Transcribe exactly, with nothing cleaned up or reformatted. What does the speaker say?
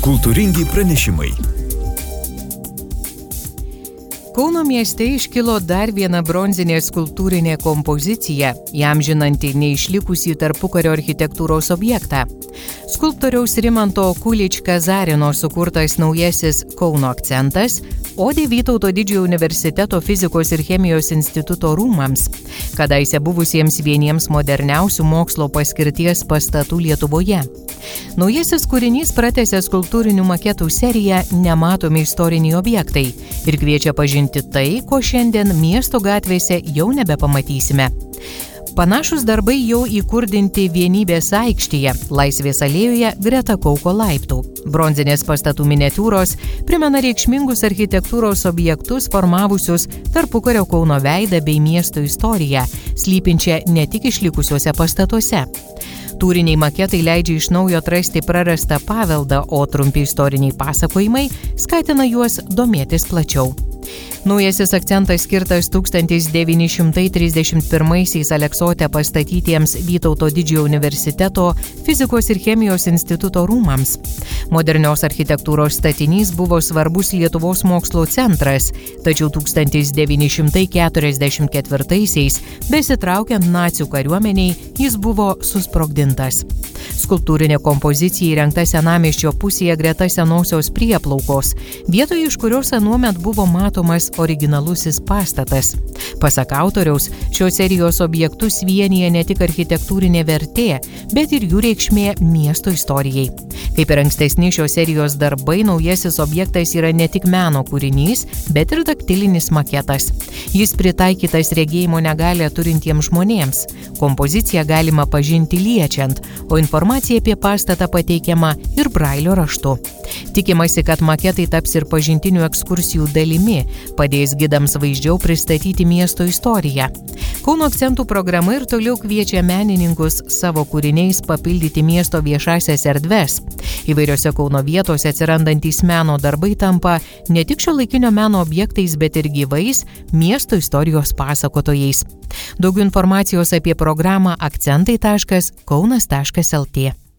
Kultūringi pranešimai. Kauno mieste iškilo dar viena bronzinė skulptūrinė kompozicija, įamžinanti neišlikusį tarpukario architektūros objektą. Skulptoriaus Rimanto Kulič-Kazarino sukurtas naujasis Kauno akcentas odė Vytauto Didžiojo universiteto fizikos ir chemijos instituto rūmams, kadaise buvusiems vieniems moderniausių mokslo paskirties pastatų Lietuvoje. Naujasis kūrinys pratęsia skulptūrinių maketų seriją Nematomi istoriniai objektai ir kviečia pažinti tai, ko šiandien miesto gatvėse jau nebepamatysime. Panašus darbai jau įkurdinti Vienybės aikštėje, Laisvės alėjoje greta Kauko laiptų. Bronzinės pastatų miniatiūros primena reikšmingus architektūros objektus formavusius tarpukario Kauno veidą bei miesto istoriją, slypinčią ne tik išlikusiuose pastatuose. Tūriniai maketai leidžia iš naujo atrasti prarastą paveldą, o trumpi istoriniai pasakojimai skatina juos domėtis plačiau. Naujasis akcentas skirtas tūkstantis devyni šimtai trisdešimt pirmaisiais Aleksote pastatytiems Vytauto Didžiojo universiteto fizikos ir chemijos instituto rūmams. Modernios architektūros statinys buvo svarbus Lietuvos mokslo centras, tačiau tūkstantis devyni šimtai keturiasdešimt ketvirtaisiais, besitraukiant nacių kariuomeniai, jis buvo susprogdintas. Skulptūrinė kompozicija įrengta senamiesčio pusėje greta senosios prieplaukos, vietoje iš kurios anuomet buvo matomas originalusis pastatas. Pasak autoriaus, šios serijos objektus vienija ne tik architektūrinė vertė, bet ir jų reikšmė miesto istorijai. Kaip ir ankstesni šios serijos darbai, naujasis objektas yra ne tik meno kūrinys, bet ir daktilinis maketas. Jis pritaikytas regėjimo negalią turintiems žmonėms. Kompoziciją galima pažinti liečiant, o informacija apie pastatą pateikiama ir brailio raštu. Tikimasi, kad maketai taps ir pažintinių ekskursijų dalimi, padės gidams vaizdžiau pristatyti miesto istoriją. Kauno akcentų programa ir toliau kviečia menininkus savo kūriniais papildyti miesto viešąsias erdves. Įvairiose Kauno vietose atsirandantys meno darbai tampa ne tik šiuolaikinio meno objektais, bet ir gyvais miesto istorijos pasakotojais. Daugiau informacijos apie programą akcentai taškas kaunas taškas lt.